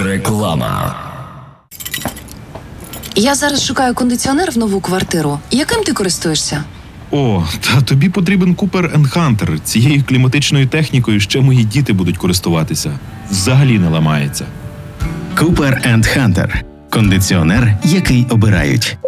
Реклама. Я зараз шукаю кондиціонер в нову квартиру. Яким ти користуєшся? О, та тобі потрібен Cooper & Hunter. Цією кліматичною технікою ще мої діти будуть користуватися. Взагалі не ламається. Cooper & Hunter. Кондиціонер, який обирають.